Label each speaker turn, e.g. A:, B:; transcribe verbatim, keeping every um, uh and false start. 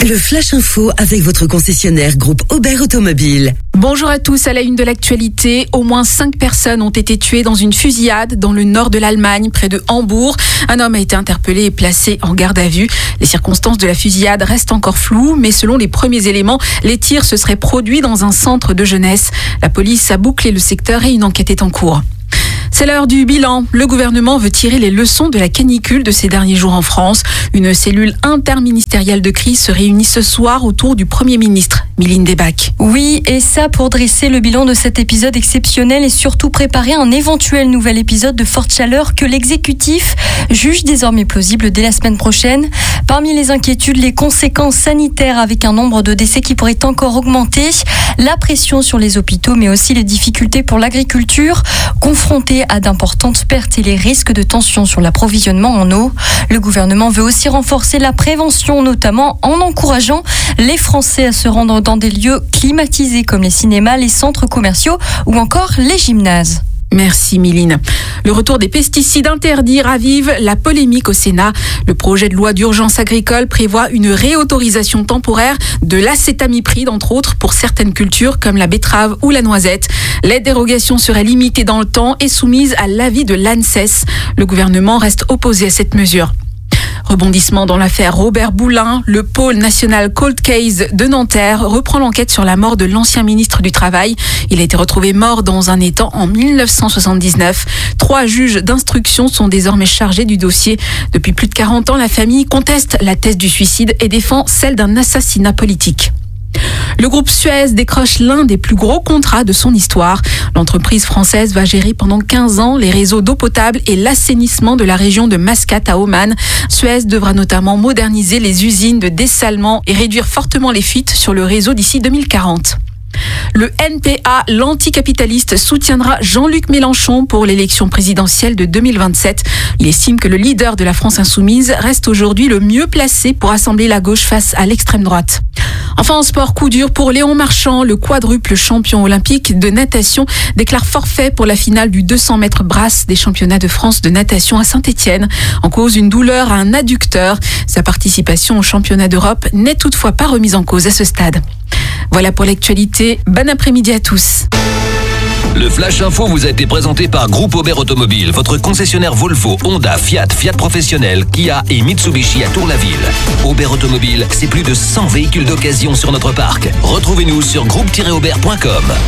A: Le Flash Info avec votre concessionnaire groupe Aubert Automobile.
B: Bonjour à tous, à la une de l'actualité, au moins cinq personnes ont été tuées dans une fusillade dans le nord de l'Allemagne, près de Hambourg. Un homme a été interpellé et placé en garde à vue. Les circonstances de la fusillade restent encore floues, mais selon les premiers éléments, les tirs se seraient produits dans un centre de jeunesse. La police a bouclé le secteur et une enquête est en cours. C'est l'heure du bilan. Le gouvernement veut tirer les leçons de la canicule de ces derniers jours en France. Une cellule interministérielle de crise se réunit ce soir autour du Premier ministre, Mylène Debacq.
C: Oui, et ça pour dresser le bilan de cet épisode exceptionnel et surtout préparer un éventuel nouvel épisode de forte chaleur que l'exécutif juge désormais plausible dès la semaine prochaine. Parmi les inquiétudes, les conséquences sanitaires avec un nombre de décès qui pourrait encore augmenter, la pression sur les hôpitaux mais aussi les difficultés pour l'agriculture, confrontée à d'importantes pertes et les risques de tension sur l'approvisionnement en eau. Le gouvernement veut aussi renforcer la prévention, notamment en encourageant les Français à se rendre dans des lieux climatisés comme les cinémas, les centres commerciaux ou encore les gymnases.
B: Merci Mylène. Le retour des pesticides interdits ravive la polémique au Sénat. Le projet de loi d'urgence agricole prévoit une réautorisation temporaire de l'acétamipride, entre autres, pour certaines cultures comme la betterave ou la noisette. Les dérogations seraient limitées dans le temps et soumises à l'avis de l'ANSES. Le gouvernement reste opposé à cette mesure. Rebondissement dans l'affaire Robert Boulin, le pôle national Cold Case de Nanterre reprend l'enquête sur la mort de l'ancien ministre du Travail. Il a été retrouvé mort dans un étang en dix-neuf cent soixante-dix-neuf. Trois juges d'instruction sont désormais chargés du dossier. Depuis plus de quarante ans, la famille conteste la thèse du suicide et défend celle d'un assassinat politique. Le groupe Suez décroche l'un des plus gros contrats de son histoire. L'entreprise française va gérer pendant quinze ans les réseaux d'eau potable et l'assainissement de la région de Mascate à Oman. Suez devra notamment moderniser les usines de dessalement et réduire fortement les fuites sur le réseau d'ici deux mille quarante. Le N P A, l'anticapitaliste, soutiendra Jean-Luc Mélenchon pour l'élection présidentielle de deux mille vingt-sept. Il estime que le leader de la France insoumise reste aujourd'hui le mieux placé pour assembler la gauche face à l'extrême droite. Enfin en sport, coup dur pour Léon Marchand, le quadruple champion olympique de natation déclare forfait pour la finale du deux cents mètres brasse des championnats de France de natation à Saint-Étienne. En cause une douleur à un adducteur. Sa participation au championnat d'Europe n'est toutefois pas remise en cause à ce stade. Voilà pour l'actualité. Bon après-midi à tous.
D: Le Flash Info vous a été présenté par Groupe Aubert Automobile, votre concessionnaire Volvo, Honda, Fiat, Fiat Professionnel, Kia et Mitsubishi à Tour-la-Ville. Aubert Automobile, c'est plus de cent véhicules d'occasion sur notre parc. Retrouvez-nous sur groupe tiret aubert point com.